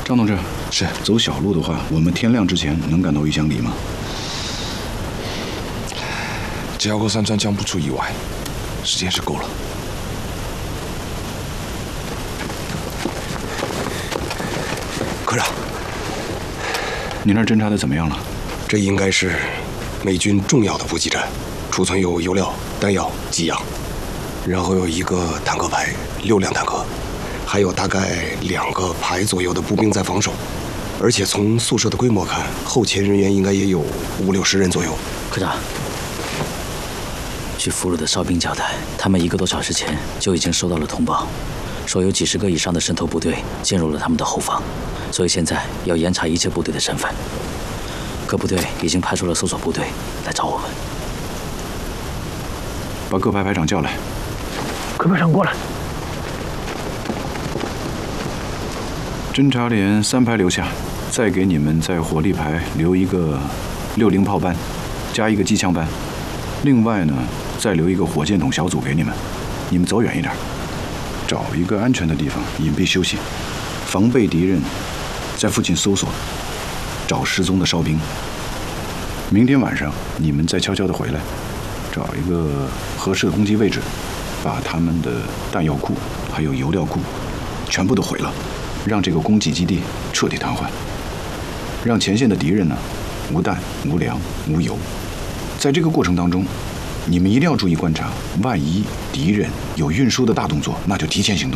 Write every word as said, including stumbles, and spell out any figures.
张同志， 是走小路的话，我们天亮之前能赶到玉香里吗？ 只要过山川江不出意外，时间是够了。科长， 你那儿侦查的怎么样了？ 这应该是美军重要的补给站，储存有油料、弹药、给养，然后有一个坦克排，六辆坦克，还有大概两个排左右的步兵在防守。而且从宿舍的规模看，后勤人员应该也有五六十人左右。 科长，据俘虏的哨兵交代，他们一个多小时前就已经收到了通报，说有几十个以上的渗透部队进入了他们的后方，所以现在要严查一切部队的身份。各部队已经派出了搜索部队来找我们。 把各排排长叫来。 各排长过来。 侦察连三排留下，再给你们在火力排留一个六零炮班，加一个机枪班。另外呢，再留一个火箭筒小组给你们。你们走远一点，找一个安全的地方隐蔽休息，防备敌人在附近搜索，找失踪的哨兵。明天晚上你们再悄悄地回来，找一个合适的攻击位置，把他们的弹药库还有油料库全部都毁了，让这个供给基地彻底瘫痪，让前线的敌人呢无弹无粮无油。在这个过程当中，你们一定要注意观察，万一敌人有运输的大动作，那就提前行动。